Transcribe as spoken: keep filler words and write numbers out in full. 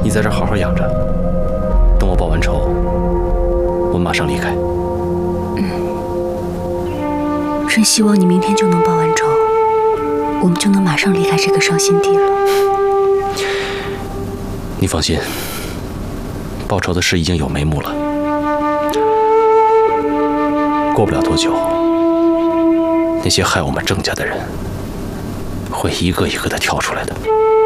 你在这好好养着，等我报完仇，我马上离开。 嗯，真希望你明天就能报完仇，我们就能马上离开这个伤心地了。 你放心，报仇的事已经有眉目了，过不了多久，那些害我们郑家的人会一个一个的跳出来的。